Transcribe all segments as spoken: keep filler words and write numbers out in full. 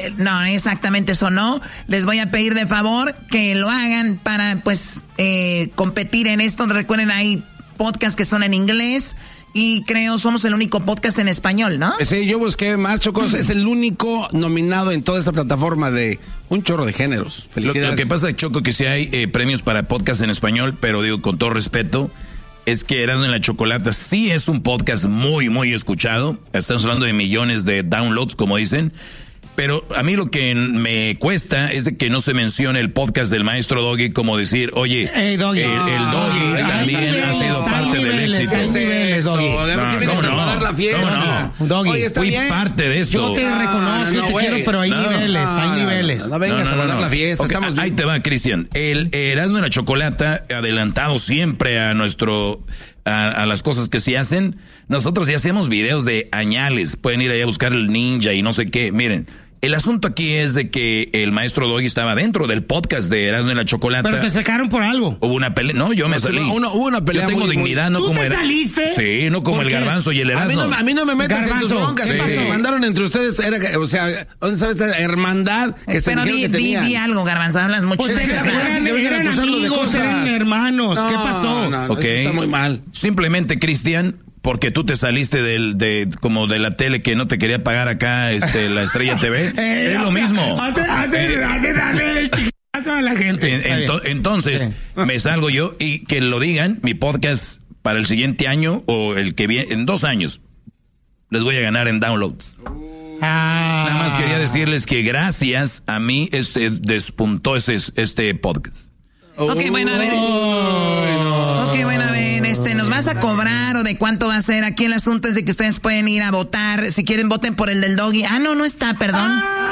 Eh, no, exactamente eso no. Les voy a pedir de favor que lo hagan para, pues, eh, competir en esto. Recuerden, hay podcasts que son en inglés. Y creo somos el único podcast en español, ¿no? Sí, yo busqué más, Chocos. Es el único nominado en toda esta plataforma de un chorro de géneros. Felicidades. Lo, lo que pasa, Choco, que sí hay eh, premios para podcast en español, pero digo, con todo respeto, es que Erasmo y la Chocolata sí es un podcast muy, muy escuchado. Estamos hablando de millones de downloads, como dicen. Pero a mí lo que me cuesta es de que no se mencione el podcast del maestro Doggy, como decir, oye, hey, Doggy. el, el Doggy ah, también ha sido parte del éxito. ¿Qué es eso? ¿De qué vienes a parar la fiesta? No, Doggy, oye, fui bien. parte de esto. Yo te ah, reconozco no, no, y te wey. quiero, pero hay no, niveles, no, hay niveles. No, no vengas no, no, a parar no. la fiesta. Okay, estamos ahí te va, Cristian. El Erasmo y la Chocolata, adelantado siempre a nuestro... A, a las cosas que se hacen. Nosotros ya hacemos videos de añales. Pueden ir allá a buscar el ninja y no sé qué. Miren, el asunto aquí es de que el maestro Doggy estaba dentro del podcast de Erasmo y la Chocolata. Pero te sacaron por algo. Hubo una pelea. No, yo me no, salí. Una, hubo una pelea. Yo tengo muy, dignidad, no ¿Tú como te era. saliste? Sí, no como el Garbanzo y el Erasmo. A mí no, a mí no me metas Garbanzo, en tus broncas. ¿Qué pasó? sí. Mandaron entre ustedes, era, o sea, ¿dónde sabes esta hermandad que se Pero dijeron di, que tenían? di, di algo, Garbanzo, hablas mucho. Pues de es que eso. eran, eran amigos, eran hermanos. No, ¿Qué pasó? No, no, okay. Eso está muy mal. Simplemente, Cristian, porque tú te saliste del, de, como de la tele que no te quería pagar acá, este, la Estrella T V. eh, es lo sea, mismo. Hace, hace, hace darle el chiquitazo a la gente. En, ento, entonces, sí. me salgo yo y que lo digan, mi podcast para el siguiente año o el que viene, en dos años, les voy a ganar en downloads. Ah. Nada más quería decirles que gracias a mí este despuntó ese, este podcast. Ok, bueno, a ver. Oh, no. Ok, bueno, a ver, este, ¿nos vas a cobrar o de cuánto va a ser? Aquí el asunto es de que ustedes pueden ir a votar. Si quieren, voten por el del Doggy. Ah, no, no está, perdón.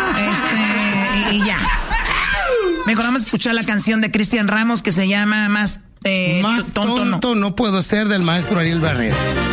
Este, y, y ya. Mejor vamos a escuchar la canción de Cristian Ramos que se llama Más, eh, Más tonto, tonto, tonto no. no puedo ser, del maestro Ariel Barrera.